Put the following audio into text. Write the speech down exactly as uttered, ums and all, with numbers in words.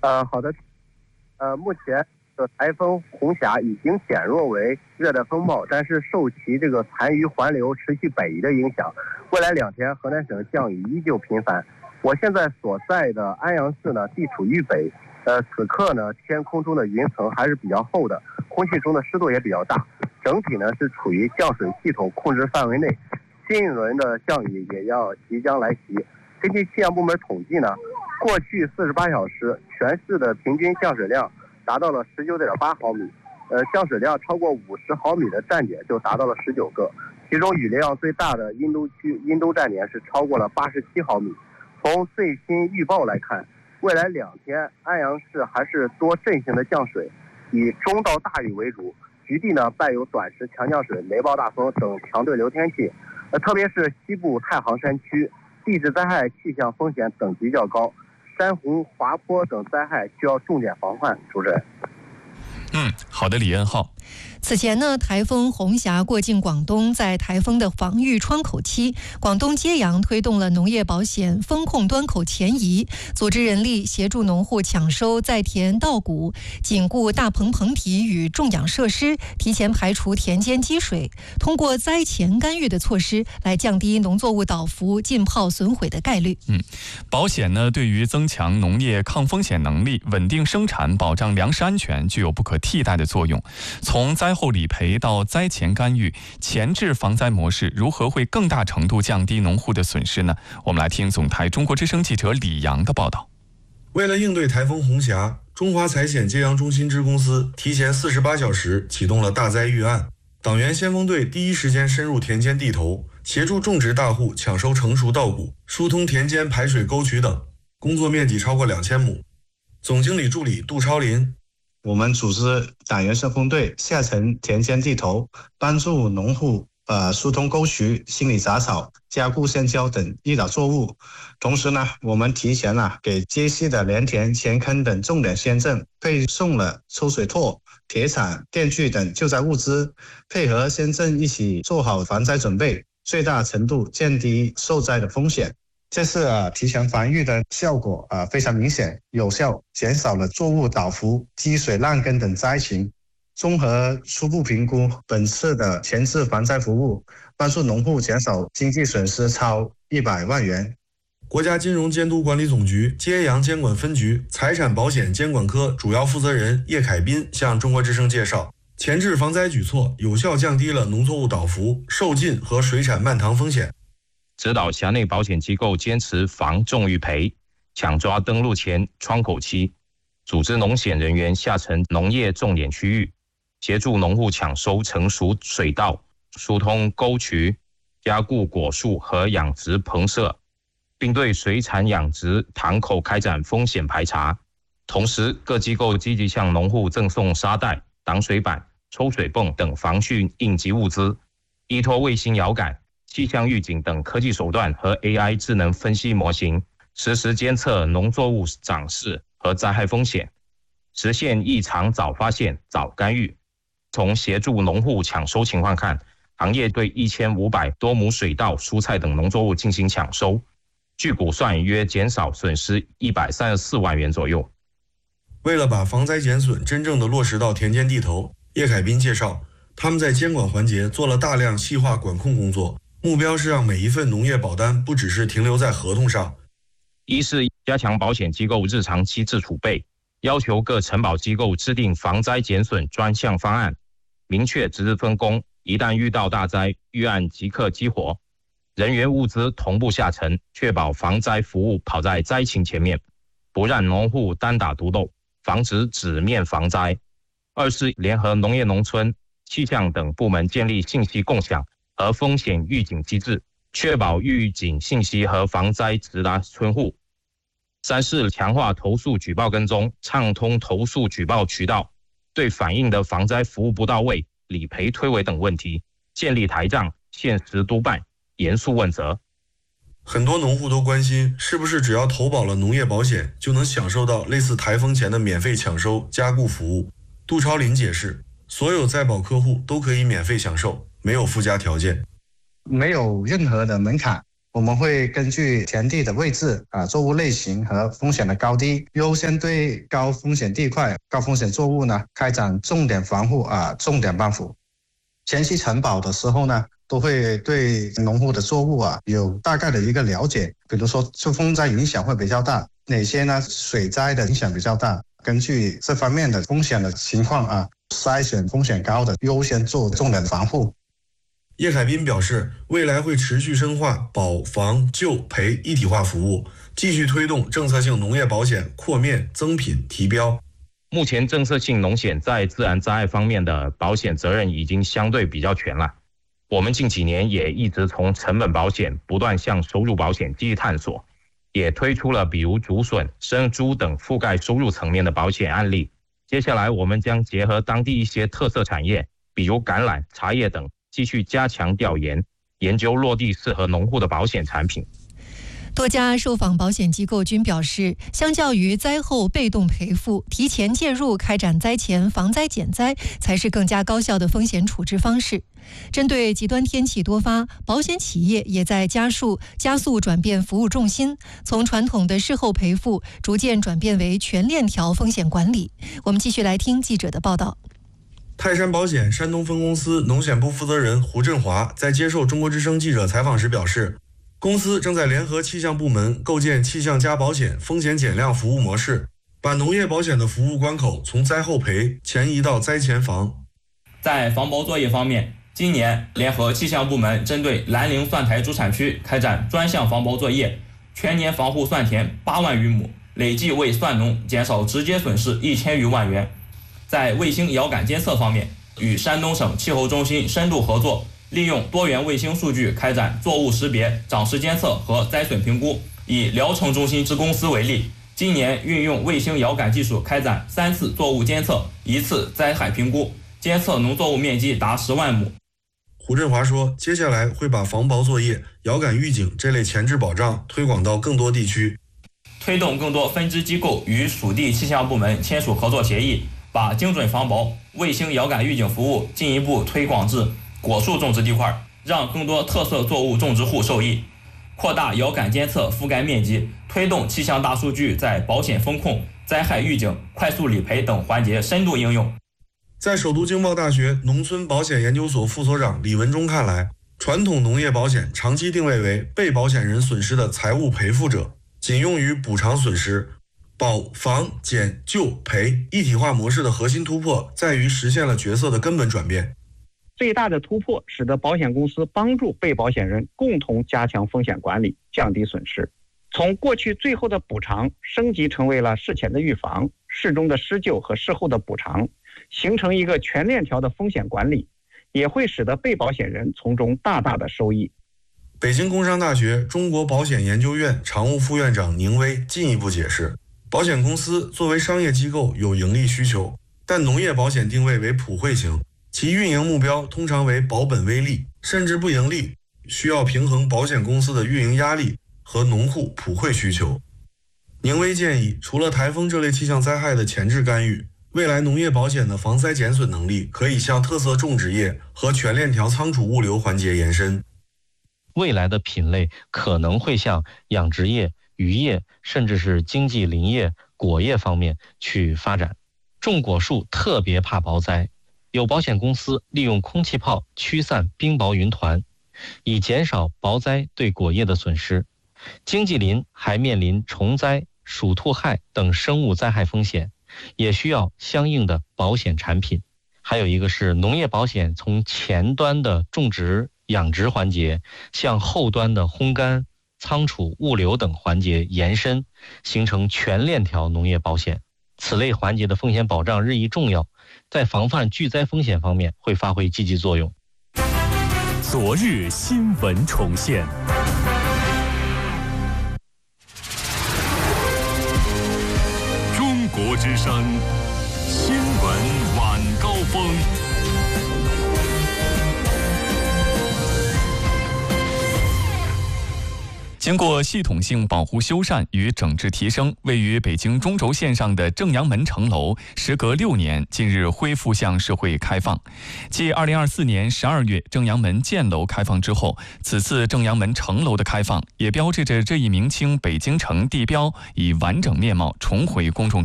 呃，好的。呃，目前的台风红霞已经减弱为热带风暴，但是受其这个残余环流持续北移的影响，未来两天河南省降雨依旧频繁。我现在所在的安阳市呢，地处豫北，呃，此刻呢，天空中的云层还是比较厚的，空气中的湿度也比较大，整体呢是处于降水系统控制范围内，新一轮的降雨也要即将来袭。根据气象部门统计呢，过去四十八小时全市的平均降水量达到了十九点八毫米，呃，降水量超过五十毫米的站点就达到了十九个，其中雨量最大的殷都区殷都站点是超过了八十七毫米。从最新预报来看，未来两天安阳市还是多阵性的降水，以中到大雨为主，局地呢伴有短时强降水、雷暴大风等强对流天气。呃，特别是西部太行山区，地质灾害气象风险等级较高，山洪、滑坡等灾害需要重点防范。主持人。 嗯，好的，李恩浩。 此前呢，台风红霞过境广东，在台风的防御窗口期，广东揭阳推动了农业保险风控端口前移，组织人力协助农户抢收在田稻谷，紧固大棚棚体与种养设施，提前排除田间积水，通过灾前干预的措施来降低农作物倒伏、浸泡损毁的概率。 嗯，保险呢，对于增强农业抗风险能力、稳定生产、保障粮食安全具有不可替代的作用。从灾后理赔到灾前干预，前置防灾模式如何会更大程度降低农户的损失呢？我们来听总台中国之声记者李阳的报道。 为了应对台风红霞，中华财险揭阳中心支公司提前四十八小时启动了大灾预案，党员先锋队第一时间深入田间地头，协助种植大户抢收成熟稻谷，疏通田间排水沟渠等，工作面积超过两千亩。总经理助理杜超林。 我们组织党员先锋队下沉田间地头，帮助农户呃疏通沟渠、清理杂草、加固线胶等易倒作物。同时呢，我们提前啊给接系的连田、前坑等重点乡镇配送了抽水拓、铁铲、电锯等救灾物资，配合乡镇一起做好防灾准备，最大程度降低受灾的风险。这次啊，提前防御的效果啊非常明显，有效减少了作物倒伏、积水烂根等灾情。综合初步评估，本次的前置防灾服务帮助农户减少经济损失超一百万元。 国家金融监督管理总局揭阳监管分局财产保险监管科主要负责人叶凯斌向中国之声介绍，前置防灾举措有效降低了农作物倒伏、受浸和水产漫塘风险。 指导辖内保险机构坚持防重于赔，抢抓登陆前窗口期，组织农险人员下沉农业重点区域，协助农户抢收成熟水稻，疏通沟渠，加固果树和养殖棚舍，并对水产养殖塘口开展风险排查。同时，各机构积极向农户赠送沙袋、挡水板、抽水泵等防汛应急物资，依托卫星遥感、气象预警等科技手段和 A I 智能分析模型，实时监测农作物长势和灾害风险，实现异常早发现、早干预。从协助农户抢收情况看，行业对一千五百多亩水稻、蔬菜等农作物进行抢收，据估算约减少损失一百三十四万元左右。 为了把防灾减损真正的落实到田间地头，叶凯斌介绍，他们在监管环节做了大量细化管控工作，目标是让每一份农业保单不只是停留在合同上。 一是加强保险机构日常机制储备，要求各承保机构制定防灾减损专项方案，明确职责分工，一旦遇到大灾，预案即刻激活，人员物资同步下沉，确保防灾服务跑在灾情前面，不让农户单打独斗，防止纸面防灾。二是联合农业农村、气象等部门建立信息共享和风险预警机制，确保预警信息和防灾直达村户。三是强化投诉举报跟踪，畅通投诉举报渠道，对反映的防灾服务不到位、理赔推诿等问题，建立台账，限时督办，严肃问责。 很多农户都关心，是不是只要投保了农业保险，就能享受到类似台风前的免费抢收、加固服务？杜超林解释，所有在保客户都可以免费享受，没有附加条件， 没有任何的门槛。 我们会根据田地的位置啊、作物类型和风险的高低，优先对高风险地块、高风险作物呢开展重点防护啊、重点帮扶。前期承保的时候呢，都会对农户的作物啊有大概的一个了解，比如说受风灾影响会比较大，哪些呢水灾的影响比较大，根据这方面的风险的情况啊，筛选风险高的，优先做重点防护。 叶凯斌表示，未来会持续深化保防救赔一体化服务，继续推动政策性农业保险扩面增品提标。 目前政策性农险在自然灾害方面的保险责任已经相对比较全了。我们近几年也一直从成本保险不断向收入保险继续探索，也推出了比如竹笋、生猪等覆盖收入层面的保险案例。接下来我们将结合当地一些特色产业，比如橄榄、茶叶等，继续加强调研，研究落地适合农户的保险产品。 多家受访保险机构均表示，相较于灾后被动赔付，提前介入开展灾前防灾减灾才是更加高效的风险处置方式。针对极端天气多发，保险企业也在加速加速转变服务重心，从传统的事后赔付逐渐转变为全链条风险管理。我们继续来听记者的报道。 泰山保险山东分公司农险部负责人胡振华在接受中国之声记者采访时表示，公司正在联合气象部门构建气象加保险风险减量服务模式，把农业保险的服务关口从灾后赔前移到灾前防。 在防保作业方面，今年联合气象部门针对兰陵蒜台主产区开展专项防保作业，全年防护蒜田八万余亩，累计为蒜农减少直接损失一千余万元。在卫星遥感监测方面，与山东省气候中心深度合作，利用多元卫星数据开展作物识别、长势监测和灾损评估。以聊城中心之公司为例，今年运用卫星遥感技术开展三次作物监测，一次灾害评估，监测农作物面积达十万亩。 胡振华说，接下来会把防雹作业、遥感预警这类前置保障推广到更多地区， 推动更多分支机构与属地气象部门签署合作协议，把精准防雹、卫星遥感预警服务进一步推广至果树种植地块，让更多特色作物种植户受益，扩大遥感监测覆盖面积，推动气象大数据在保险风控、灾害预警、快速理赔等环节深度应用。 在首都经贸大学农村保险研究所副所长李文忠看来，传统农业保险长期定位为被保险人损失的财务赔付者，仅用于补偿损失。保防减救赔一体化模式的核心突破在于实现了角色的根本转变。 最大的突破使得保险公司帮助被保险人共同加强风险管理，降低损失。从过去最后的补偿升级成为了事前的预防、事中的施救和事后的补偿，形成一个全链条的风险管理，也会使得被保险人从中大大的受益。 北京工商大学中国保险研究院常务副院长宁威进一步解释，保险公司作为商业机构有盈利需求，但农业保险定位为普惠型，其运营目标通常为保本微利，甚至不盈利，需要平衡保险公司的运营压力和农户普惠需求。宁威建议，除了台风这类气象灾害的前置干预，未来农业保险的防灾减损能力可以向特色种植业和全链条仓储物流环节延伸。 未来的品类可能会向养殖业、渔业，甚至是经济林业、果业方面去发展。种果树特别怕雹灾，有保险公司利用空气炮驱散冰雹云团，以减少雹灾对果业的损失。经济林还面临虫灾、鼠兔害等生物灾害风险，也需要相应的保险产品。还有一个是农业保险从前端的种植、养殖环节向后端的烘干、仓储、物流等环节延伸，形成全链条农业保险。此类环节的风险保障日益重要，在防范巨灾风险方面会发挥积极作用。 昨日新闻重现，中国之声新闻晚高峰。 经过系统性保护修缮与整治提升，位于北京中轴线上的正阳门城楼，时隔六年，近日恢复向社会开放。继二零二四年十二月正阳门建楼开放之后，此次正阳门城楼的开放，也标志着这一明清北京城地标以完整面貌重回公众